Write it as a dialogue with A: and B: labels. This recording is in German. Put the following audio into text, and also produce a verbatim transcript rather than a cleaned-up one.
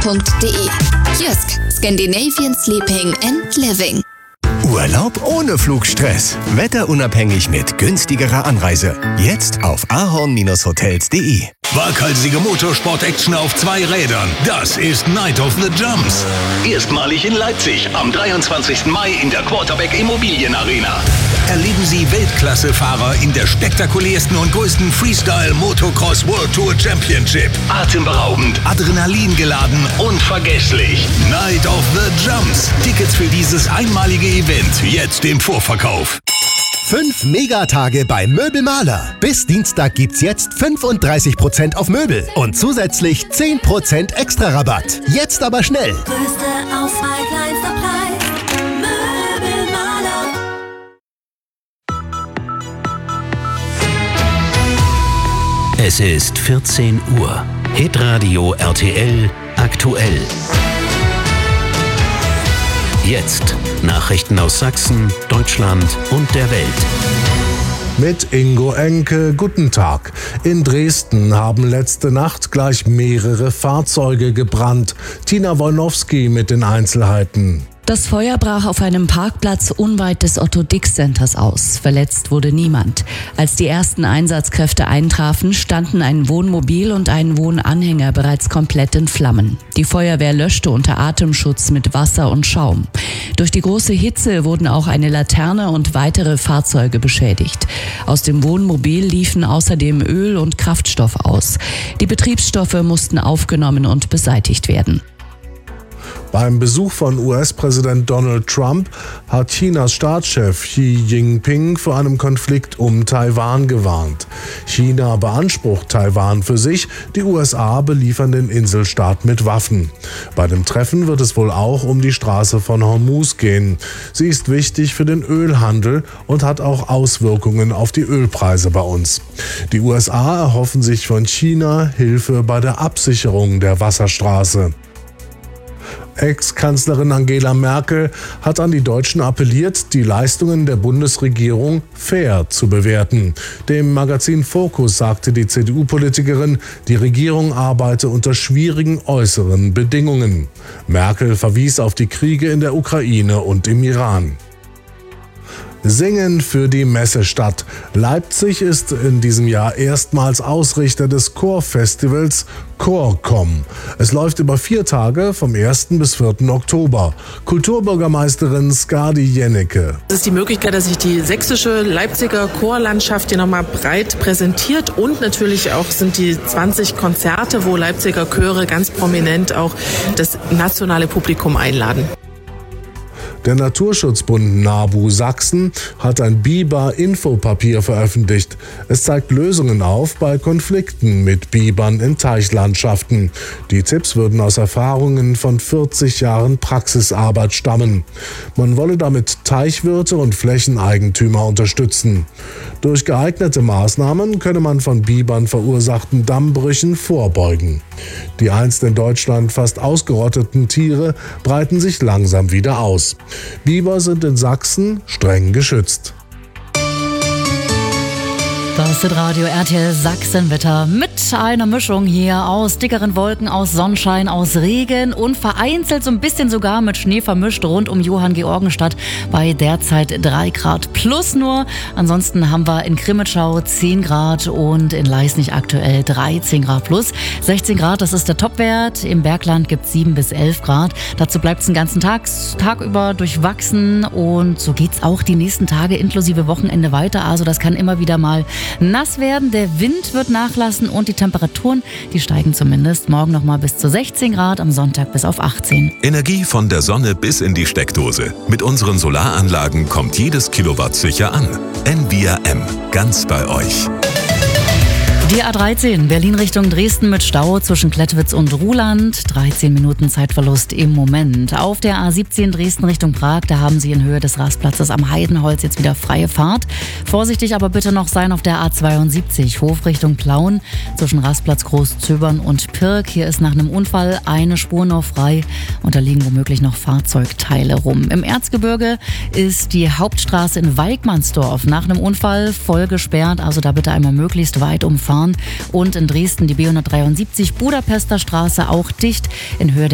A: punkt de. Jysk, Scandinavian Sleeping and Living.
B: Urlaub ohne Flugstress. Wetterunabhängig mit günstigerer Anreise. Jetzt auf ahorn Bindestrich hotels punkt de.
C: Waghalsige Motorsport-Action auf zwei Rädern. Das ist Night of the Jumps. Erstmalig in Leipzig am dreiundzwanzigsten Mai in der Quarterback Immobilien Arena. Erleben Sie Weltklasse-Fahrer in der spektakulärsten und größten Freestyle-Motocross World Tour Championship. Atemberaubend, adrenalingeladen, unvergesslich. Night of the Jumps. Tickets für dieses einmalige Event jetzt im Vorverkauf.
D: Fünf Megatage bei Möbelmaler. Bis Dienstag gibt's jetzt fünfunddreißig Prozent auf Möbel und zusätzlich zehn Prozent extra Rabatt. Jetzt aber schnell.
E: Größte Auswahl, kleinster Preis. Möbelmaler.
F: Es ist vierzehn Uhr. Hitradio R T L aktuell. Jetzt Nachrichten aus Sachsen, Deutschland und der Welt.
G: Mit Ingo Enke, guten Tag. In Dresden haben letzte Nacht gleich mehrere Fahrzeuge gebrannt. Tina Wolnowski mit den Einzelheiten.
H: Das Feuer brach auf einem Parkplatz unweit des Otto-Dix-Centers aus. Verletzt wurde niemand. Als die ersten Einsatzkräfte eintrafen, standen ein Wohnmobil und ein Wohnanhänger bereits komplett in Flammen. Die Feuerwehr löschte unter Atemschutz mit Wasser und Schaum. Durch die große Hitze wurden auch eine Laterne und weitere Fahrzeuge beschädigt. Aus dem Wohnmobil liefen außerdem Öl und Kraftstoff aus. Die Betriebsstoffe mussten aufgenommen und beseitigt werden.
G: Beim Besuch von U S-Präsident Donald Trump hat Chinas Staatschef Xi Jinping vor einem Konflikt um Taiwan gewarnt. China beansprucht Taiwan für sich, die U S A beliefern den Inselstaat mit Waffen. Bei dem Treffen wird es wohl auch um die Straße von Hormuz gehen. Sie ist wichtig für den Ölhandel und hat auch Auswirkungen auf die Ölpreise bei uns. Die U S A erhoffen sich von China Hilfe bei der Absicherung der Wasserstraße. Ex-Kanzlerin Angela Merkel hat an die Deutschen appelliert, die Leistungen der Bundesregierung fair zu bewerten. Dem Magazin Focus sagte die C D U-Politikerin, die Regierung arbeite unter schwierigen äußeren Bedingungen. Merkel verwies auf die Kriege in der Ukraine und im Iran. Singen für die Messestadt. Leipzig ist in diesem Jahr erstmals Ausrichter des Chorfestivals Chorcom. Es läuft über vier Tage vom ersten bis vierten Oktober. Kulturbürgermeisterin Skadi Jennecke.
I: Es ist die Möglichkeit, dass sich die sächsische Leipziger Chorlandschaft hier nochmal breit präsentiert und natürlich auch sind die zwanzig Konzerte, wo Leipziger Chöre ganz prominent auch das nationale Publikum einladen.
G: Der Naturschutzbund NABU Sachsen hat ein Biber-Infopapier veröffentlicht. Es zeigt Lösungen auf bei Konflikten mit Bibern in Teichlandschaften. Die Tipps würden aus Erfahrungen von vierzig Jahren Praxisarbeit stammen. Man wolle damit Teichwirte und Flächeneigentümer unterstützen. Durch geeignete Maßnahmen könne man von Bibern verursachten Dammbrüchen vorbeugen. Die einst in Deutschland fast ausgerotteten Tiere breiten sich langsam wieder aus. Biber sind in Sachsen streng geschützt.
J: Das ist Radio R T L Sachsenwetter mit einer Mischung hier aus dickeren Wolken, aus Sonnenschein, aus Regen und vereinzelt so ein bisschen sogar mit Schnee vermischt rund um Johanngeorgenstadt bei derzeit drei Grad plus nur. Ansonsten haben wir in Crimmitschau zehn Grad und in Leisnig aktuell dreizehn Grad plus. sechzehn Grad, das ist der Topwert. Im Bergland gibt es sieben bis elf Grad. Dazu bleibt es den ganzen Tag, Tag über durchwachsen und so geht's auch die nächsten Tage inklusive Wochenende weiter. Also das kann immer wieder mal nass werden, der Wind wird nachlassen und die Temperaturen, die steigen zumindest morgen nochmal bis zu sechzehn Grad, am Sonntag bis auf achtzehn.
C: Energie von der Sonne bis in die Steckdose. Mit unseren Solaranlagen kommt jedes Kilowatt sicher an. N V R M, ganz bei euch.
J: Die A dreizehn, Berlin Richtung Dresden mit Stau zwischen Klettwitz und Ruhland. dreizehn Minuten Zeitverlust im Moment. Auf der A siebzehn Dresden Richtung Prag, da haben Sie in Höhe des Rastplatzes am Heidenholz jetzt wieder freie Fahrt. Vorsichtig aber bitte noch sein auf der A zweiundsiebzig, Hof Richtung Plauen zwischen Rastplatz Großzöbern und Pirk. Hier ist nach einem Unfall eine Spur noch frei und da liegen womöglich noch Fahrzeugteile rum. Im Erzgebirge ist die Hauptstraße in Weigmannsdorf nach einem Unfall voll gesperrt, also da bitte einmal möglichst weit umfahren. Und in Dresden die B hundertdreiundsiebzig Budapester Straße auch dicht in Höhe der